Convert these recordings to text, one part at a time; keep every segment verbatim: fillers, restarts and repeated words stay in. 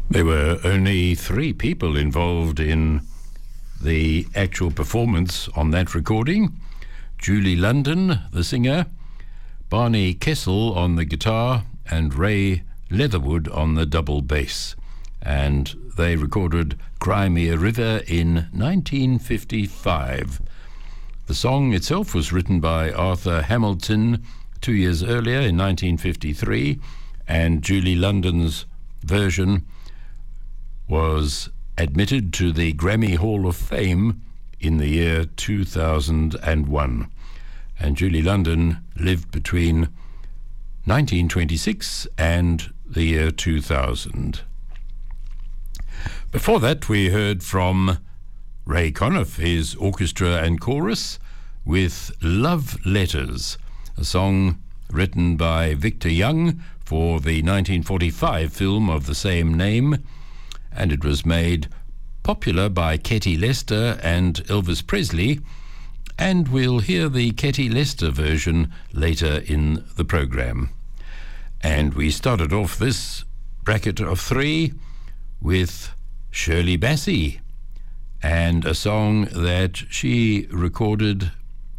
There were only three people involved in the actual performance on that recording. Julie London, the singer, Barney Kessel on the guitar, and Ray Leatherwood on the double bass. And they recorded Cry Me a River in nineteen fifty-five. The song itself was written by Arthur Hamilton two years earlier in nineteen fifty-three, and Julie London's version was admitted to the Grammy Hall of Fame in the year two thousand one. And Julie London lived between nineteen twenty-six and the year two thousand. Before that, we heard from Ray Conniff, his orchestra and chorus, with Love Letters, a song written by Victor Young for the nineteen forty-five film of the same name, and it was made popular by Ketty Lester and Elvis Presley, and we'll hear the Ketty Lester version later in the program. And we started off this bracket of three with Shirley Bassey, and a song that she recorded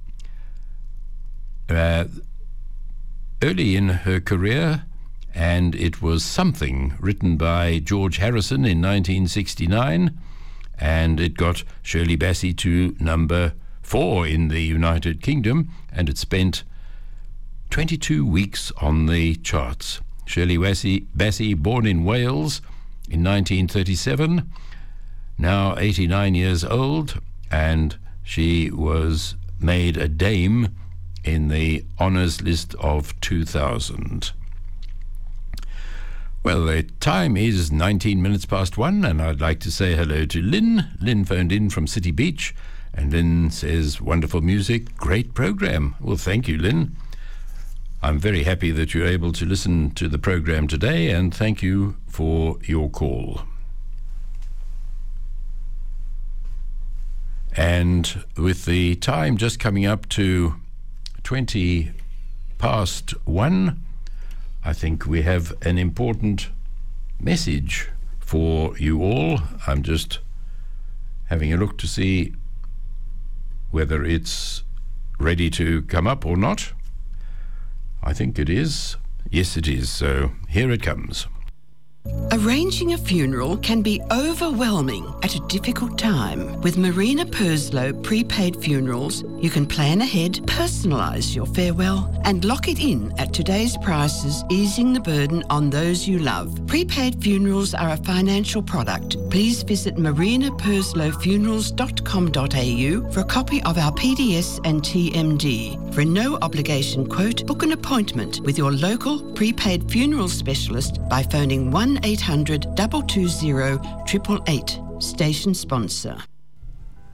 uh, early in her career, and it was Something, written by George Harrison in nineteen sixty-nine, and it got Shirley Bassey to number four in the United Kingdom, and it spent twenty-two weeks on the charts. Shirley Bassey, Bassey, born in Wales in nineteen thirty-seven, now eighty-nine years old, and she was made a dame in the honours list of two thousand. Well, the time is nineteen minutes past one, and I'd like to say hello to Lynn. Lynn phoned in from City Beach, and Lynn says, wonderful music, great program. Well, thank you, Lynn. I'm very happy that you're able to listen to the program today, and thank you for your call. And with the time just coming up to twenty past one, I think we have an important message for you all. I'm just having a look to see whether it's ready to come up or not. I think it is. Yes, it is. So here it comes. Arranging a funeral can be overwhelming at a difficult time. With Marina Purslow Prepaid Funerals, you can plan ahead, personalise your farewell, and lock it in at today's prices, easing the burden on those you love. Prepaid funerals are a financial product. Please visit marina purslow funerals dot com dot a u for a copy of our P D S and T M D. For a no-obligation quote, book an appointment with your local prepaid funeral specialist by phoning one eight hundred, two two zero, eight eight eight. Station sponsor.